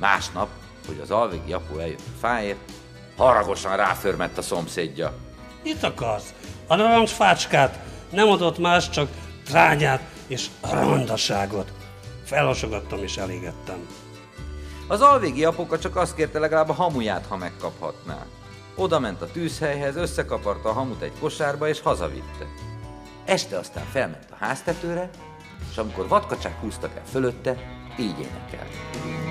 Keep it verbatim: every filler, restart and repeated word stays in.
Másnap, hogy az alvégi apu eljött a fáért, haragosan ráförmett a szomszédja. Mit akarsz? A narancs fácskát nem adott más, csak trányát és rondaságot. Felhasogattam és elégettem. Az alvégi apuka csak azt kérte, legalább a hamuját, ha megkaphatná. Oda ment a tűzhelyhez, összekaparta a hamut egy kosárba és hazavitte. Este aztán felment a háztetőre, és amikor vadkacsák húztak el fölötte, így énekelt.